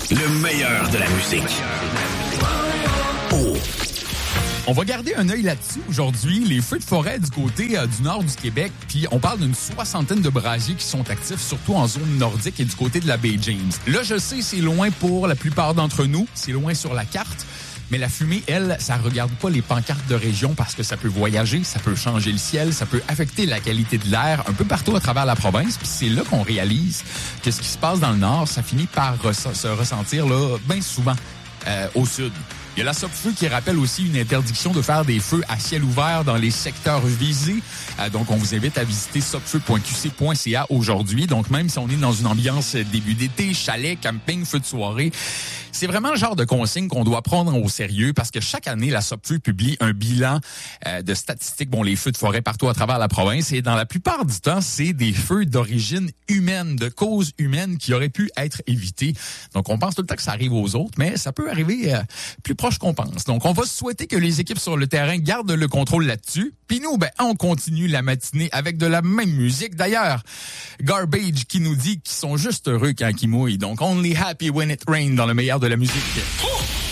Le meilleur de la musique. On va garder un œil là-dessus aujourd'hui. Les feux de forêt du côté du nord du Québec, puis on parle d'une 60aine de brasiers qui sont actifs, surtout en zone nordique et du côté de la baie James. Là, je sais, c'est loin pour la plupart d'entre nous. C'est loin sur la carte. Mais la fumée, elle, ça regarde pas les pancartes de région parce que ça peut voyager, ça peut changer le ciel, ça peut affecter la qualité de l'air un peu partout à travers la province. Puis c'est là qu'on réalise que ce qui se passe dans le nord, ça finit par se ressentir là bien souvent au sud. Il y a la Sopfeu qui rappelle aussi une interdiction de faire des feux à ciel ouvert dans les secteurs visés. Donc, on vous invite à visiter sopfeu.qc.ca aujourd'hui. Donc, même si on est dans une ambiance début d'été, chalet, camping, feu de soirée, c'est vraiment le genre de consigne qu'on doit prendre au sérieux parce que chaque année, la Sopfeu publie un bilan de statistiques, les feux de forêt partout à travers la province. Et dans la plupart du temps, c'est des feux d'origine humaine, de cause humaine qui auraient pu être évités. Donc, on pense tout le temps que ça arrive aux autres, mais ça peut arriver plus proche qu'on pense. Donc, on va souhaiter que les équipes sur le terrain gardent le contrôle là-dessus. Puis nous, on continue la matinée avec de la même musique. D'ailleurs, Garbage qui nous dit qu'ils sont juste heureux quand ils mouillent. Donc, only happy when it rains dans le meilleur de la musique.